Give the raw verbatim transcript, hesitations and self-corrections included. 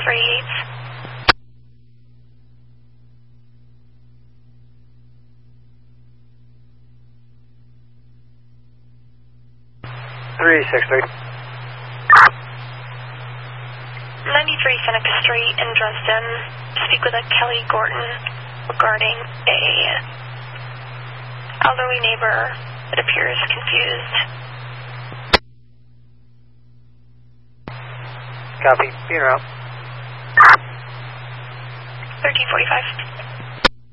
three eight. three six three. ninety-three Seneca Street in Dresden. Speak with a Kelly Gordon regarding a elderly neighbor that appears confused. Copy. Be around. thirteen forty-five.